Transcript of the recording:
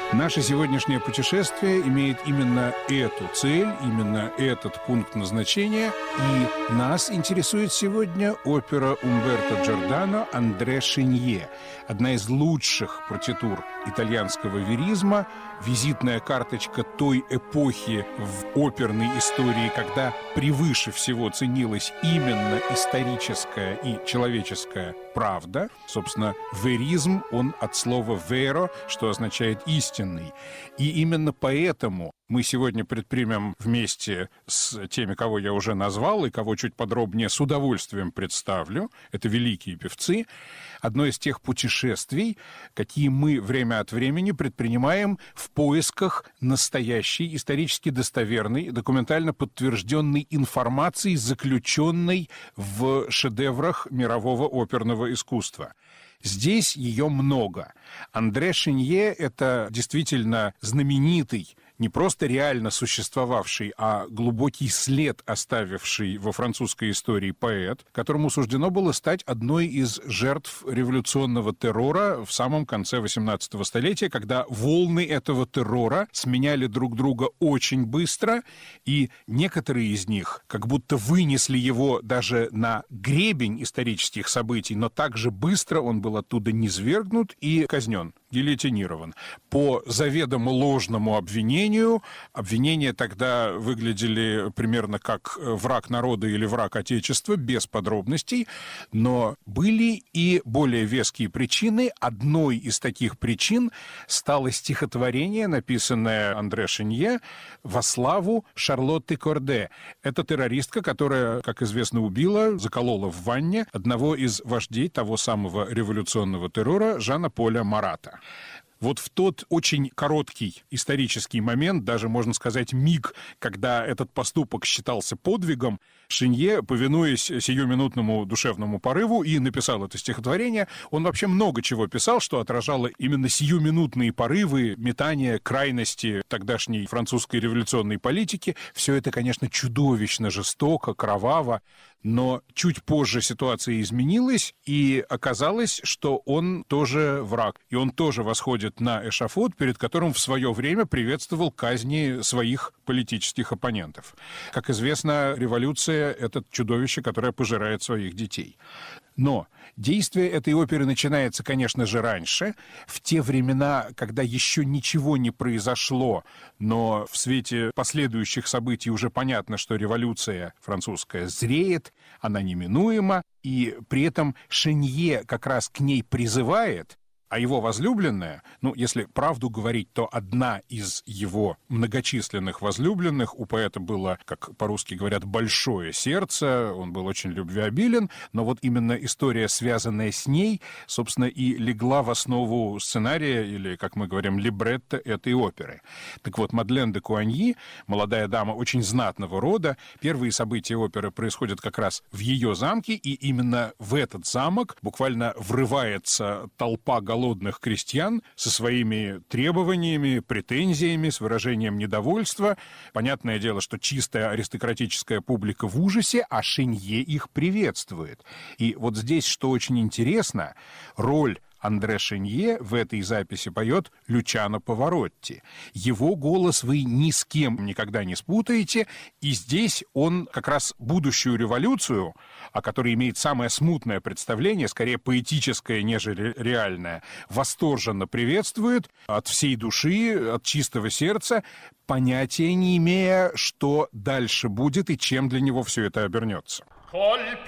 Наше сегодняшнее путешествие имеет именно эту цель, именно этот пункт назначения. И нас интересует сегодня опера Умберто Джордано «Андре Шенье», одна из лучших партитур итальянского веризма, визитная карточка той эпохи в оперной истории, когда превыше всего ценилась именно историческая и человеческая правда. Собственно, веризм, он от слова «vero», что означает «истинный». И именно поэтому мы сегодня предпримем вместе с теми, кого я уже назвал, и кого чуть подробнее с удовольствием представлю, это великие певцы, одно из тех путешествий, какие мы время от времени предпринимаем в поисках настоящей, исторически достоверной, документально подтвержденной информации, заключенной в шедеврах мирового оперного искусства. Здесь ее много. Андре Шенье – это действительно знаменитый, не просто реально существовавший, а глубокий след оставивший во французской истории поэт, которому суждено было стать одной из жертв революционного террора в самом конце XVIII столетия, когда волны этого террора сменяли друг друга очень быстро, и некоторые из них как будто вынесли его даже на гребень исторических событий, но также быстро он был оттуда низвергнут и казнен, гильотинирован по заведомо ложному обвинению. Обвинения тогда выглядели примерно как враг народа или враг Отечества, без подробностей, но были и более веские причины. Одной из таких причин стало стихотворение, написанное Андре Шенье во славу Шарлотты Корде. Это террористка, которая, как известно, убила, заколола в ванне одного из вождей того самого революционного террора Жана-Поля Марата. Вот в тот очень короткий исторический момент, даже, можно сказать, миг, когда этот поступок считался подвигом, Шенье, повинуясь сиюминутному душевному порыву, и написал это стихотворение. Он вообще много чего писал, что отражало именно сиюминутные порывы, метания, крайности тогдашней французской революционной политики. Все это, конечно, чудовищно жестоко, кроваво, но чуть позже ситуация изменилась, и оказалось, что он тоже враг, и он тоже восходит на эшафот, перед которым в свое время приветствовал казни своих политических оппонентов. Как известно, революция — это чудовище, которое пожирает своих детей. Но действие этой оперы начинается, конечно же, раньше, в те времена, когда еще ничего не произошло, но в свете последующих событий уже понятно, что революция французская зреет, она неминуема, и при этом Шенье как раз к ней призывает, а его возлюбленная, если правду говорить, то одна из его многочисленных возлюбленных, у поэта было, как по-русски говорят, большое сердце, он был очень любвеобилен, но вот именно история, связанная с ней, собственно, и легла в основу сценария, или, как мы говорим, либретто этой оперы. Так вот, Мадлен де Куаньи, молодая дама очень знатного рода, первые события оперы происходят как раз в ее замке, и именно в этот замок буквально врывается толпа голодных крестьян со своими требованиями, претензиями, с выражением недовольства. Понятное дело, что чистая аристократическая публика в ужасе, а Шенье их приветствует. И вот здесь, что очень интересно, роль Андре Шенье в этой записи поет Лючано Паваротти. Его голос вы ни с кем никогда не спутаете, и здесь он как раз будущую революцию, о которой имеет самое смутное представление, скорее поэтическое, нежели реальное, восторженно приветствует от всей души, от чистого сердца, понятия не имея, что дальше будет и чем для него все это обернется.